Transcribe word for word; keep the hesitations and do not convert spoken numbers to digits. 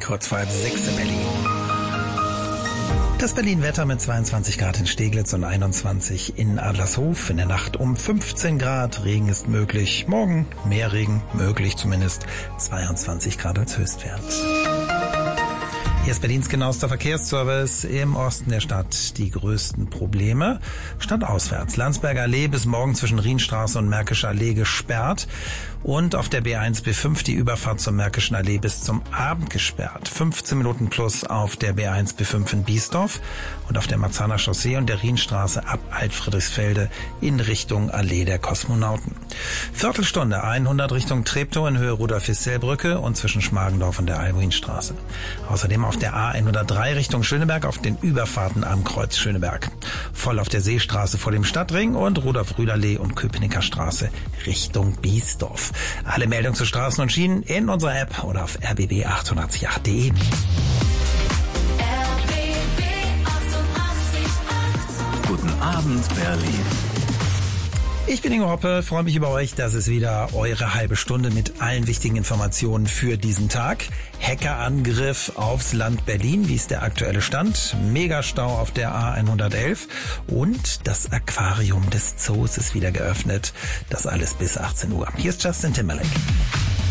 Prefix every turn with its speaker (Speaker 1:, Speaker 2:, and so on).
Speaker 1: kurz vor halb sechs in Berlin. Das Berlin-Wetter mit zweiundzwanzig Grad in Steglitz und einundzwanzig in Adlershof. In der Nacht um fünfzehn Grad. Regen ist möglich. Morgen mehr Regen, möglich zumindest. zweiundzwanzig Grad als Höchstwert. Hier ist Berlins genauester Verkehrsservice. Im Osten der Stadt die größten Probleme. Stadtauswärts. Landsberger Allee bis morgen zwischen Rienstraße und Märkischer Allee gesperrt. Und auf der B eins B fünf die Überfahrt zur Märkischen Allee bis zum Abend gesperrt. fünfzehn Minuten plus auf der B eins B fünf in Biesdorf und auf der Marzahner Chaussee und der Rienstraße ab Alt-Friedrichsfelde in Richtung Allee der Kosmonauten. Viertelstunde hundert Richtung Treptow in Höhe Rudolf-Hissell-Brücke und zwischen Schmargendorf und der Albuinstraße. Außerdem auf der A hundertdrei Richtung Schöneberg auf den Überfahrten am Kreuz Schöneberg. Voll auf der Seestraße vor dem Stadtring und Rudolf-Rühl-Allee und Köpenicker Straße Richtung Biesdorf. Alle Meldungen zu Straßen und Schienen in unserer App oder auf r b b achtundachtzig punkt acht punkt de.
Speaker 2: Guten Abend, Berlin.
Speaker 1: Ich bin Ingo Hoppe, freue mich über euch. Das ist wieder eure halbe Stunde mit allen wichtigen Informationen für diesen Tag. Hackerangriff aufs Land Berlin, wie ist der aktuelle Stand? Megastau auf der A hundertelf und das Aquarium des Zoos ist wieder geöffnet. Das alles bis achtzehn Uhr. Hier ist Justin Timberlake.